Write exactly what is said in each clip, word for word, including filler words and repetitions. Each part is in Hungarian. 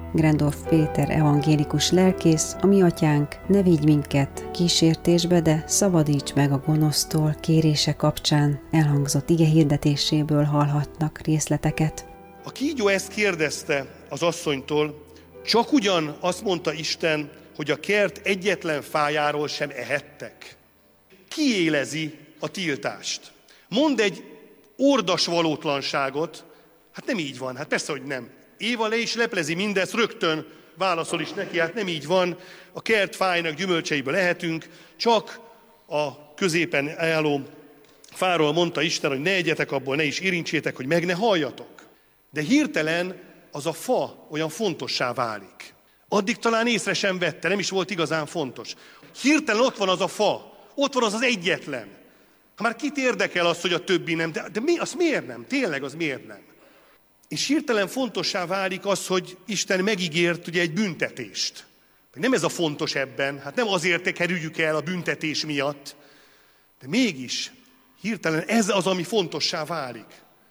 Grendorf Péter evangélikus lelkész, a mi atyánk, ne vigy minket kísértésbe, de szabadíts meg a gonosztól kérése kapcsán elhangzott ige hirdetéséből hallhatnak részleteket. A kígyó ezt kérdezte az asszonytól, csak ugyan azt mondta Isten, hogy a kert egyetlen fájáról sem ehettek. Kiélezi a tiltást. Mond egy ordas valótlanságot, hát nem így van, hát persze, hogy nem. Éva le is leplezi mindezt, rögtön válaszol is neki, hát nem így van, a kert fájnak gyümölcseiből lehetünk, csak a középen álló fáról mondta Isten, hogy ne egyetek abból, ne is érintsétek, hogy meg ne halljatok. De hirtelen az a fa olyan fontossá válik. Addig talán észre sem vette, nem is volt igazán fontos. Hirtelen ott van az a fa, ott van az az egyetlen. Ha már kit érdekel az, hogy a többi nem, de, de mi, az miért nem? Tényleg az miért nem? És hirtelen fontossá válik az, hogy Isten megígért ugye egy büntetést. Nem ez a fontos ebben, hát nem azért kerüljük el a büntetés miatt, de mégis hirtelen ez az, ami fontossá válik.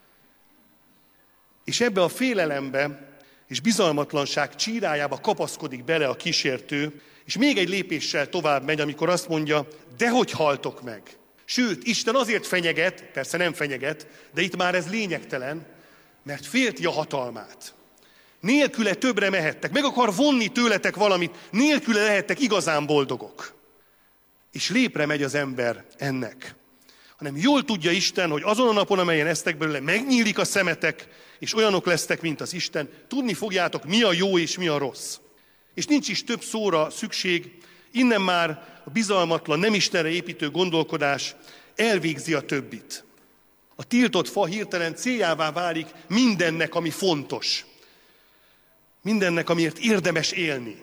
És ebbe a félelembe és bizalmatlanság csírájába kapaszkodik bele a kísértő, és még egy lépéssel tovább megy, amikor azt mondja, dehogy haltok meg. Sőt, Isten azért fenyeget, persze nem fenyeget, de itt már ez lényegtelen, mert félti a hatalmát. Nélküle többre mehettek, meg akar vonni tőletek valamit, nélküle lehettek igazán boldogok. És lépre megy az ember ennek. Hanem jól tudja Isten, hogy azon a napon, amelyen esztek belőle, megnyílik a szemetek, és olyanok lesztek, mint az Isten, tudni fogjátok, mi a jó és mi a rossz. És nincs is több szóra szükség, innen már a bizalmatlan, nem Istenre építő gondolkodás elvégzi a többit. A tiltott fa hirtelen céljává válik mindennek, ami fontos. Mindennek, amiért érdemes élni.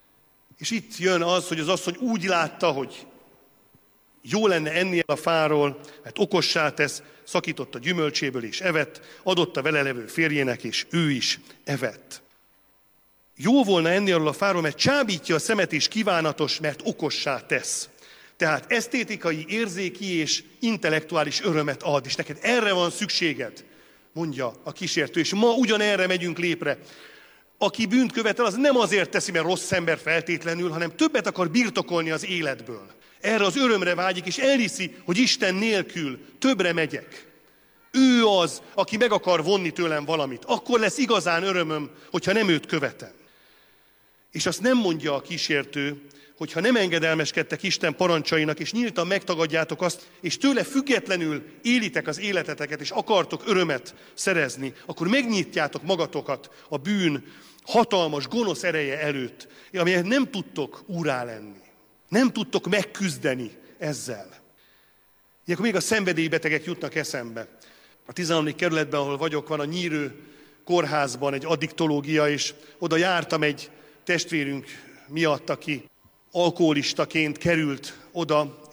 És itt jön az, hogy az asszony úgy látta, hogy jó lenne enni a fáról, mert okossá tesz, szakított a gyümölcséből és evett, adott a vele levő férjének, és ő is evett. Jó volna enni arról a fáról, mert csábítja a szemet, és kívánatos, mert okossá tesz. Tehát esztétikai, érzéki és intellektuális örömet ad, és neked erre van szükséged, mondja a kísértő, és ma ugyanerre megyünk lépre. Aki bűnt követel, az nem azért teszi, mert rossz ember feltétlenül, hanem többet akar birtokolni az életből. Erre az örömre vágyik, és elhiszi, hogy Isten nélkül többre megyek. Ő az, aki meg akar vonni tőlem valamit. Akkor lesz igazán örömöm, hogyha nem őt követem. És azt nem mondja a kísértő, hogy ha nem engedelmeskedtek Isten parancsainak, és nyíltan megtagadjátok azt, és tőle függetlenül élitek az életeteket, és akartok örömet szerezni, akkor megnyitjátok magatokat a bűn hatalmas, gonosz ereje előtt, amelyet nem tudtok úrrá lenni. Nem tudtok megküzdeni ezzel. Ilyenkor még a szenvedélybetegek jutnak eszembe. A tizenharmadik kerületben, ahol vagyok, van a Nyírő kórházban egy addiktológia, és oda jártam egy testvérünk miatt, aki alkoholistaként került oda,